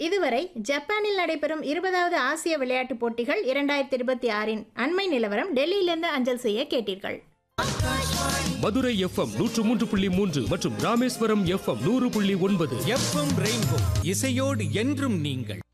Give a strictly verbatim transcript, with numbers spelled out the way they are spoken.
இதுவரை ஜப்பானில் நடைபெறும் இருபதாவது ஆசிய விளையாட்டுப் போட்டிகள் இரண்டாயிரத்தி இருபத்தி ஆறின் அண்மை நிலவரம் டெல்லியிலிருந்து அஞ்சல் செய்ய கேட்டீர்கள். மதுரை எஃப்எம் நூற்று மூன்று புள்ளி மூன்று மற்றும் ராமேஸ்வரம் எஃப்எம் நூறு புள்ளி ஒன்பது. எஃப்எம் ரெயின்போ இசையோடு என்றும் நீங்கள்.